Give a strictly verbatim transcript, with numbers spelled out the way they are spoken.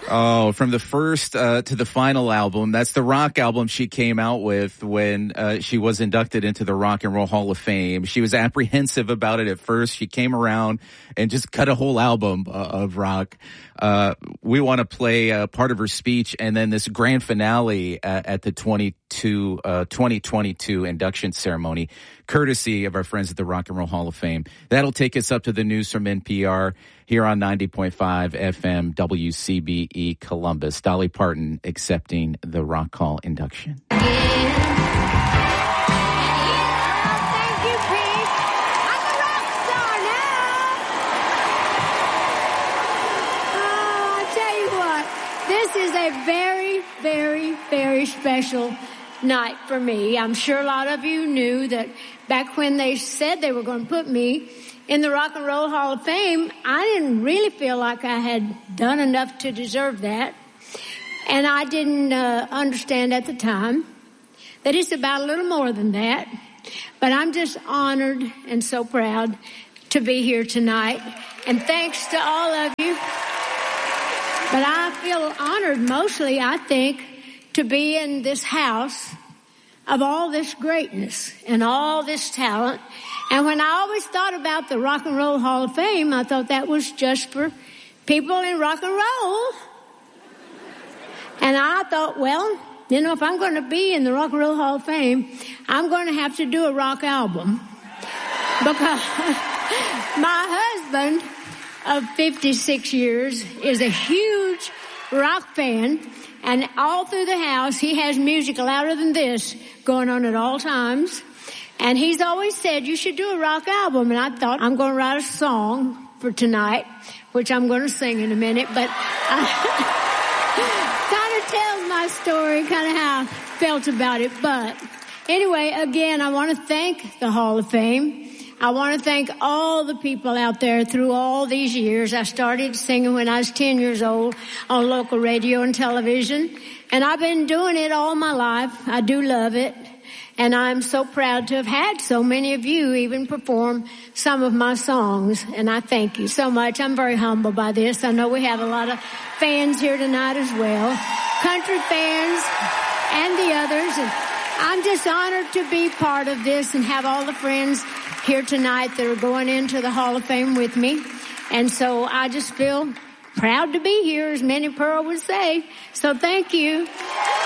Oh, from the first uh, to the final album. That's the rock album she came out with when uh, she was inducted into the Rock and Roll Hall of Fame. She was apprehensive about it at first. She came around and just cut a whole album uh, of rock. Uh, we want to play uh, part of her speech and then this grand finale at, at the twenty-two, uh, twenty twenty-two induction ceremony, courtesy of our friends at the Rock and Roll Hall of Fame. That'll take us up to the news from N P R here on ninety point five F M W C B E Columbus. Dolly Parton accepting the Rock Hall induction. This is a very, very, very special night for me. I'm sure a lot of you knew that back when they said they were going to put me in the Rock and Roll Hall of Fame, I didn't really feel like I had done enough to deserve that. And I didn't uh, understand at the time that it's about a little more than that. But I'm just honored and so proud to be here tonight. And thanks to all of you. But I feel honored mostly, I think, to be in this house of all this greatness and all this talent. And when I always thought about the Rock and Roll Hall of Fame, I thought that was just for people in rock and roll. And I thought, well, you know, if I'm going to be in the Rock and Roll Hall of Fame, I'm going to have to do a rock album. Because my husband of fifty-six years is a huge rock fan, and all through the house he has music louder than this going on at all times. And he's always said, you should do a rock album. And I thought, I'm going to write a song for tonight, which I'm going to sing in a minute, but uh, kind of tells my story, kind of how I felt about it. But anyway, again, I want to thank the Hall of Fame. I want to thank all the people out there through all these years. I started singing when I was ten years old on local radio and television, and I've been doing it all my life. I do love it, and I'm so proud to have had so many of you even perform some of my songs, and I thank you so much. I'm very humbled by this. I know we have a lot of fans here tonight as well, country fans and the others, and I'm just honored to be part of this and have all the friends here tonight that are going into the Hall of Fame with me. And so I just feel proud to be here, as Minnie Pearl would say. So thank you.